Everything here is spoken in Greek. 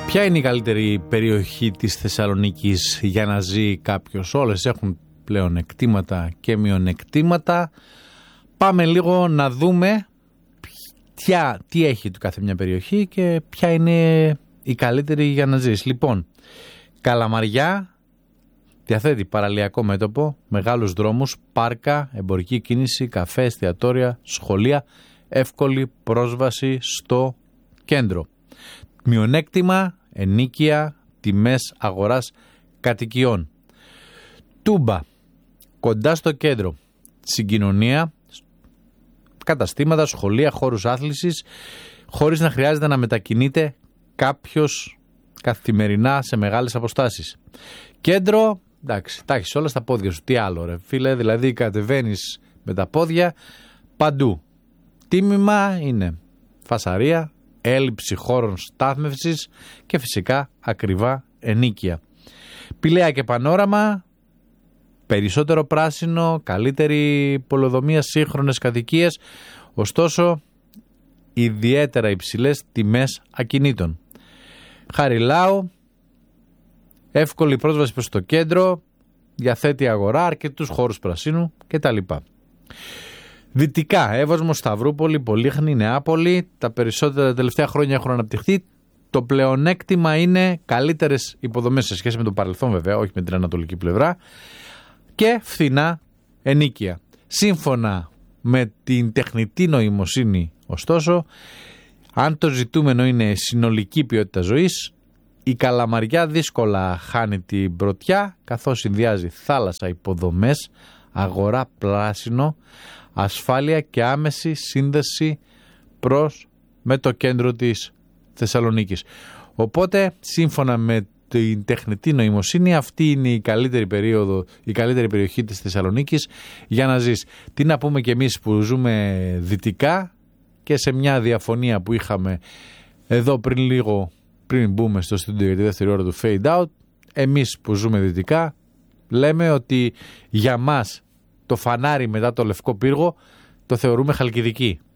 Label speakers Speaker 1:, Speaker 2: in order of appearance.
Speaker 1: Ποια είναι η καλύτερη περιοχή της Θεσσαλονίκης για να ζει κάποιος? Όλες έχουν πλέον εκτήματα και μειονεκτήματα. Πάμε λίγο να δούμε τι έχει του κάθε μια περιοχή και ποια είναι η καλύτερη για να ζεις. Λοιπόν, Καλαμαριά διαθέτει παραλιακό μέτωπο, μεγάλους δρόμους, πάρκα, εμπορική κίνηση, καφέ, εστιατόρια, σχολεία, εύκολη πρόσβαση στο κέντρο. Μειονέκτημα, ενοίκια, τιμές αγοράς κατοικιών. Τούμπα, κοντά στο κέντρο, συγκοινωνία, καταστήματα, σχολεία, χώρους άθλησης, χωρίς να χρειάζεται να μετακινείται κάποιος καθημερινά σε μεγάλες αποστάσεις. Κέντρο, εντάξει, τα έχεις όλα στα πόδια σου. Τι άλλο ρε φίλε, δηλαδή κατεβαίνεις με τα πόδια παντού. Τίμημα είναι φασαρία, έλλειψη χώρων στάθμευσης και φυσικά ακριβά ενοίκια. Πηλαία και Πανόραμα, περισσότερο πράσινο, καλύτερη πολεοδομία, σύγχρονες κατοικίες, ωστόσο ιδιαίτερα υψηλές τιμές ακινήτων. Χαριλάου, εύκολη πρόσβαση προς το κέντρο, διαθέτει αγορά, αρκετούς χώρους πρασίνου κτλ. Δυτικά, Εύωσμο, Σταυρούπολη, Πολύχνη, Νεάπολη, τα περισσότερα τελευταία χρόνια έχουν αναπτυχθεί. Το πλεονέκτημα είναι καλύτερες υποδομές σε σχέση με το παρελθόν βέβαια, όχι με την ανατολική πλευρά, και φθηνά ενοίκια. Σύμφωνα με την τεχνητή νοημοσύνη, ωστόσο, αν το ζητούμενο είναι συνολική ποιότητα ζωής, η Καλαμαριά δύσκολα χάνει την πρωτιά, καθώς συνδυάζει θάλασσα, υποδομές, αγορά, πράσινο, ασφάλεια και άμεση σύνδεση με το κέντρο της Θεσσαλονίκης. Οπότε, σύμφωνα με την τεχνητή νοημοσύνη, αυτή είναι η καλύτερη περιοχή της Θεσσαλονίκης για να ζεις. Τι να πούμε κι εμείς που ζούμε δυτικά, και σε μια διαφωνία που είχαμε εδώ πριν μπούμε στο στούντιο για τη δεύτερη ώρα του Fade Out, εμείς που ζούμε δυτικά λέμε ότι για μας το φανάρι μετά το Λευκό Πύργο το θεωρούμε Χαλκιδική.